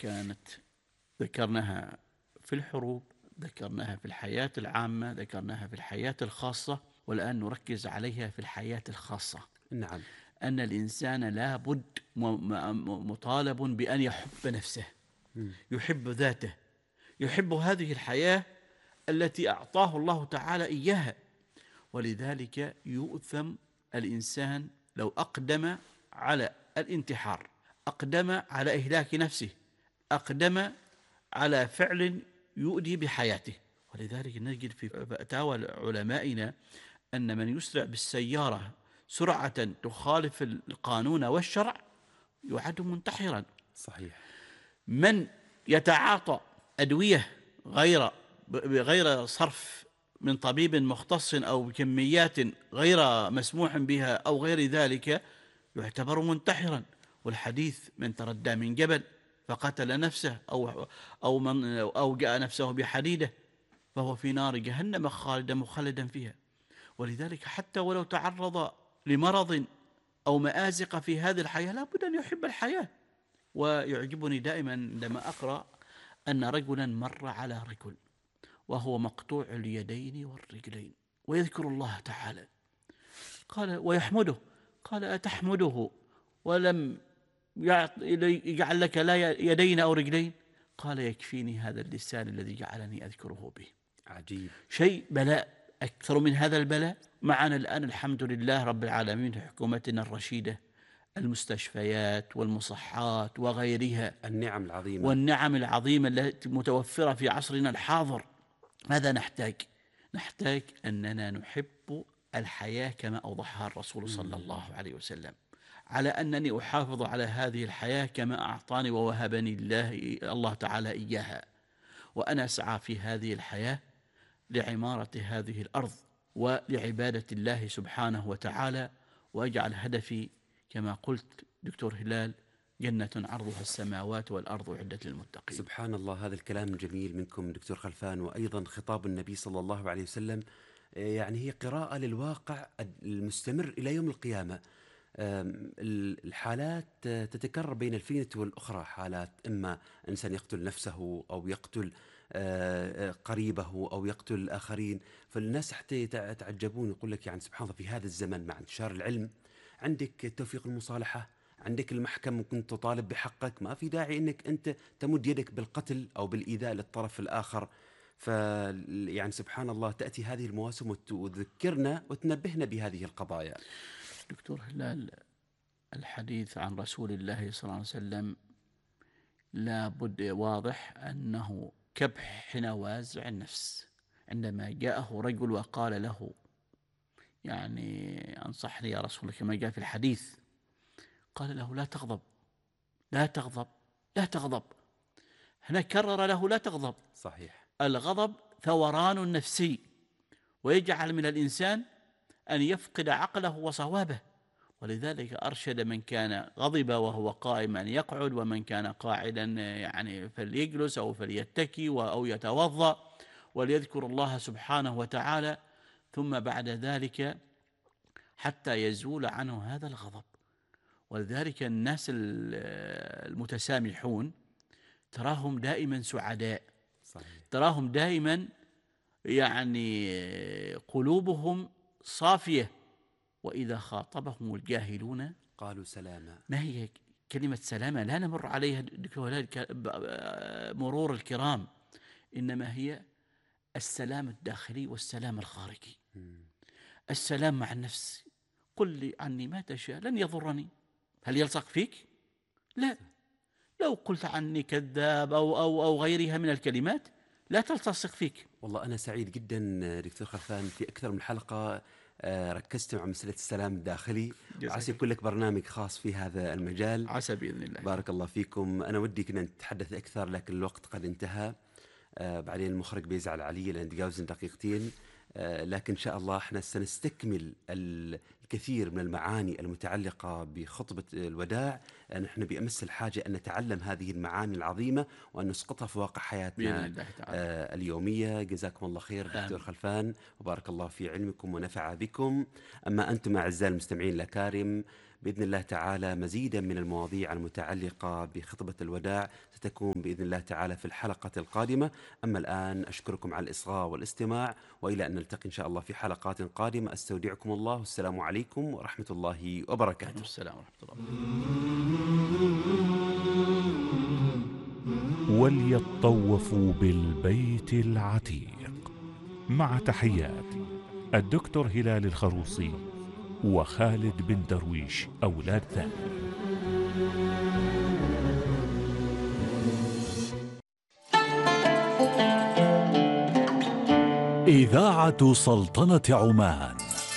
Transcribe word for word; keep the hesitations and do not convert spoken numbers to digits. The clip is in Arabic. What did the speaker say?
كانت ذكرناها في الحروب، ذكرناها في الحياة العامة، ذكرناها في الحياة الخاصة، والآن نركز عليها في الحياة الخاصة. نعم. أن الإنسان لابد م- م- مطالب بأن يحب نفسه، مم. يحب ذاته، يحب هذه الحياة التي أعطاه الله تعالى إياها. ولذلك يؤثم الإنسان لو أقدم على الانتحار، أقدم على إهلاك نفسه، أقدم على فعل يؤدي بحياته. ولذلك نجد في فتاوى علمائنا أن من يسرع بالسيارة سرعة تخالف القانون والشرع يعد منتحرا. صحيح. من يتعاطى أدوية غير بغير صرف من طبيب مختص أو بكميات غير مسموح بها أو غير ذلك يعتبر منتحرا. والحديث من تردى من جبل فقتل نفسه أو أو من أوجأ نفسه بحديدة فهو في نار جهنم خالدا مخلدا فيها. ولذلك حتى ولو تعرض لمرض أو مآزق في هذه الحياة لا بد أن يحب الحياة. ويعجبني دائما عندما أقرأ أن رجلا مر على رجل وهو مقطوع اليدين والرجلين ويذكر الله تعالى، قال ويحمده، قال أتحمده ولم يجعل لك لا يدين أو رجلين؟ قال يكفيني هذا اللسان الذي جعلني أذكره به. عجيب. شيء بلاء أكثر من هذا البلاء معنا الآن الحمد لله رب العالمين في حكومتنا الرشيدة، المستشفيات والمصحات وغيرها، النعم العظيمة والنعم العظيمة التي متوفرة في عصرنا الحاضر. ماذا نحتاج؟ نحتاج أننا نحب الحياة كما أوضحها الرسول صلى الله عليه وسلم، على أنني أحافظ على هذه الحياة كما أعطاني ووهبني الله الله تعالى إياها، وأنا أسعى في هذه الحياة لعمارة هذه الأرض ولعبادة الله سبحانه وتعالى، وأجعل هدفي كما قلت دكتور هلال جنة عرضها السماوات والأرض أعدت للمتقين. سبحان الله، هذا الكلام جميل منكم دكتور خلفان. وأيضا خطاب النبي صلى الله عليه وسلم يعني هي قراءة للواقع المستمر إلى يوم القيامة. الحالات تتكرر بين الفينة والأخرى، حالات إما إنسان يقتل نفسه أو يقتل قريبه أو يقتل الآخرين. فالناس حتى يتعجبون، يقول لك يعني سبحان الله في هذا الزمن مع انتشار العلم عندك توفيق المصالحة، عندك المحكمة ممكن تطالب بحقك، ما في داعي انك انت تمد يدك بالقتل او بالايذاء للطرف الاخر. ف يعني سبحان الله تأتي هذه المواسم وتذكرنا وتنبهنا بهذه القضايا. دكتور هلال، الحديث عن رسول الله صلى الله عليه وسلم لا بد واضح أنه كبح نوازع النفس. عندما جاءه رجل وقال له يعني أنصحني يا رسول الله كما جاء في الحديث، قال له لا تغضب لا تغضب لا تغضب. هنا كرر له لا تغضب. صحيح. الغضب ثوران نفسي ويجعل من الإنسان أن يفقد عقله وصوابه. ولذلك أرشد من كان غضب وهو قائم أن يقعد، ومن كان قاعدا يعني فليجلس أو فليتكي أو يتوضأ وليذكر الله سبحانه وتعالى، ثم بعد ذلك حتى يزول عنه هذا الغضب. ولذلك الناس المتسامحون تراهم دائما سعداء. صحيح. تراهم دائما يعني قلوبهم صافية، وإذا خاطبهم الجاهلون قالوا سلاما. ما هي كلمة سلامة؟ لا نمر عليها مرور الكرام، إنما هي السلام الداخلي والسلام الخارجي. السلام مع النفس، قل لي عني ما تشاء لن يضرني. هل يلصق فيك؟ لا. لو قلت عني كذاب أو, أو, أو غيرها من الكلمات لا تلتصق فيك. والله أنا سعيد جدا دكتور خلفان، في أكثر من حلقة ركزت مع مسألة السلام الداخلي، وعسى يكون لك برنامج خاص في هذا المجال. عسى بإذن الله. بارك الله فيكم. أنا ودي كنا نتحدث أكثر لكن الوقت قد انتهى. آه بعدين المخرج بيزعل علي لأن تجاوزنا دقيقتين. آه لكن إن شاء الله احنا سنستكمل الكثير من المعاني المتعلقة بخطبة الوداع. نحن بأمس الحاجة أن نتعلم هذه المعاني العظيمة وأن نسقطها في واقع حياتنا آه اليومية. جزاكم الله خير دكتور خلفان، وبارك الله في علمكم ونفع بكم. أما أنتم أعزائي المستمعين الأكارم، بإذن الله تعالى مزيدا من المواضيع المتعلقة بخطبة الوداع ستكون بإذن الله تعالى في الحلقة القادمة. أما الآن أشكركم على الإصغاء والاستماع، وإلى أن نلتقي إن شاء الله في حلقات قادمة. أستودعكم الله، والسلام عليكم ورحمة الله وبركاته. السلام ورحمة الله. وليطوفوا بالبيت العتيق. مع تحيات الدكتور هلال الخروصي وخالد بن درويش أولاد ثاني. إذاعة سلطنة عمان.